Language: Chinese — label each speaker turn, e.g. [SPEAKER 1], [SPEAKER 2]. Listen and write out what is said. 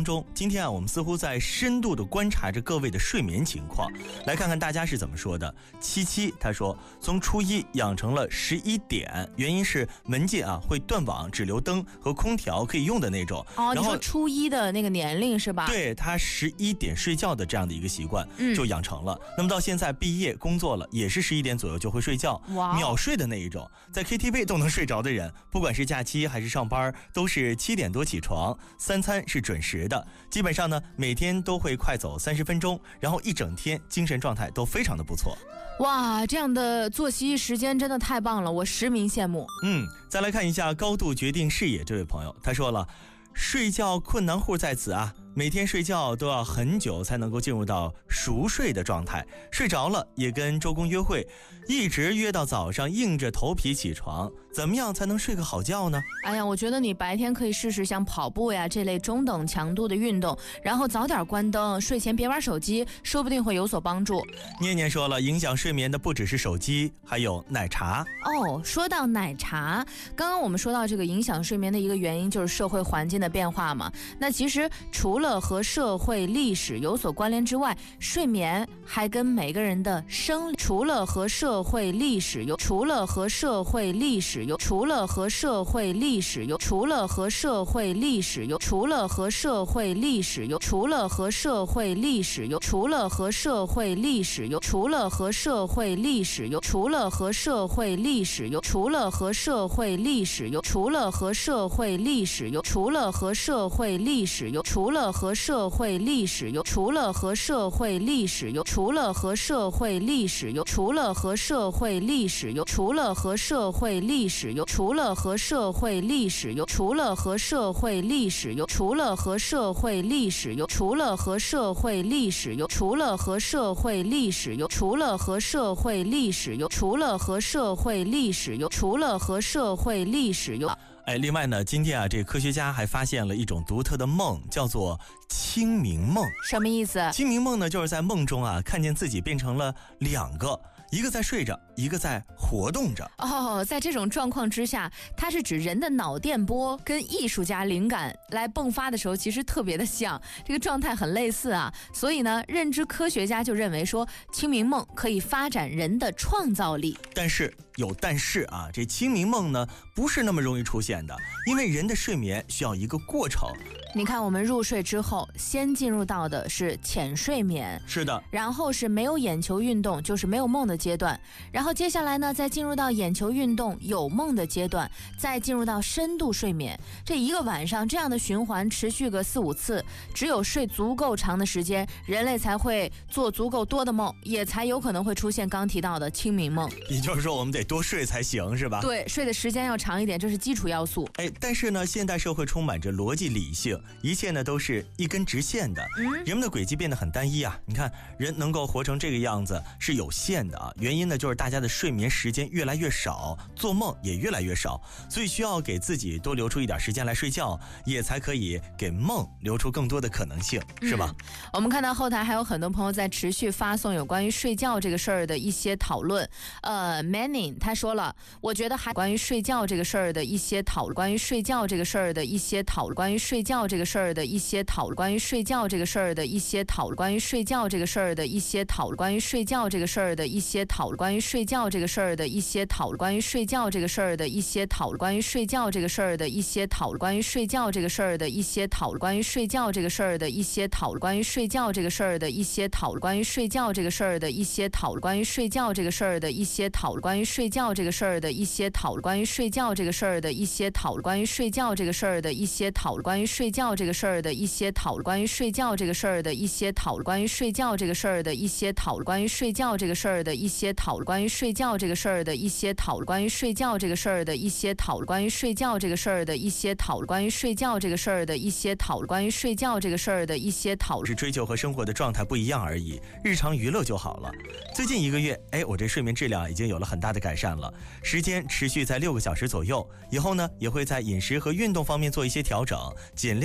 [SPEAKER 1] 中，今天我们似乎在深度的观察着各位的睡眠情况，来看看大家是怎么说的。77他说，从初一养成了11点，原因是门禁会断网，只留灯和空调可以用的那种。
[SPEAKER 2] 你说初一的那个年龄是吧？
[SPEAKER 1] 对，他11点睡觉的这样的一个习惯就养成了。那么到现在毕业工作了，也是11点左右就会睡觉，秒睡的那一种，在 KTV 都能睡着的人，不管是假期还是上班，都是7点多起床，3餐是准时的，基本上呢每天都会快走30分钟，然后一整天精神状态都非常的不错。
[SPEAKER 2] 哇，这样的作息时间真的太棒了，我实名羡慕。
[SPEAKER 1] 再来看一下高度决定视野这位朋友，他说了，睡觉困难户在此每天睡觉都要很久才能够进入到熟睡的状态，睡着了也跟周公约会，一直约到早上，硬着头皮起床，怎么样才能睡个好觉呢？
[SPEAKER 2] 哎呀，我觉得你白天可以试试像跑步呀这类中等强度的运动，然后早点关灯，睡前别玩手机，说不定会有所帮助。
[SPEAKER 1] 念念说了，影响睡眠的不只是手机，还有奶茶。
[SPEAKER 2] 说到奶茶，刚刚我们说到这个影响睡眠的一个原因就是社会环境的变化嘛。那其实除了和社会历史有所关联之外，睡眠还跟每个人的生理，除了和社会历史有
[SPEAKER 1] 另外呢，今天这个科学家还发现了一种独特的梦，叫做清明梦。
[SPEAKER 2] 什么意思？
[SPEAKER 1] 清明梦呢，就是在梦中看见自己变成了2个，一个在睡着，一个在活动着。
[SPEAKER 2] 在这种状况之下，它是指人的脑电波跟艺术家灵感来迸发的时候其实特别的像，这个状态很类似所以呢，认知科学家就认为说，清明梦可以发展人的创造力。
[SPEAKER 1] 但是这清明梦呢不是那么容易出现的，因为人的睡眠需要一个过程。
[SPEAKER 2] 你看，我们入睡之后，先进入到的是浅睡眠，
[SPEAKER 1] 是的，
[SPEAKER 2] 然后是没有眼球运动，就是没有梦的阶段，然后接下来呢，再进入到眼球运动有梦的阶段，再进入到深度睡眠。这一个晚上这样的循环持续个4-5次，只有睡足够长的时间，人类才会做足够多的梦，也才有可能会出现刚提到的清明梦。
[SPEAKER 1] 也就是说，我们得多睡才行，是吧？
[SPEAKER 2] 对，睡的时间要长一点，这是基础要素。
[SPEAKER 1] 但是呢，现代社会充满着逻辑理性，一切呢都是一根直线的，人们的轨迹变得很单一你看，人能够活成这个样子是有限的原因呢就是大家的睡眠时间越来越少，做梦也越来越少，所以需要给自己多留出一点时间来睡觉，也才可以给梦留出更多的可能性，是吧？
[SPEAKER 2] 我们看到后台还有很多朋友在持续发送有关于睡觉这个事儿的一些讨论。Manning 他说了，我觉得还关于睡觉这个事儿的一些讨论，是
[SPEAKER 1] 追求和生活的状态不一样而已，日常娱乐就好了。最近1个月，我这睡眠质量已经有了很大的改善了，时间持续在6个小时左右，以后呢也会在饮食和运动方面做一些调整，尽量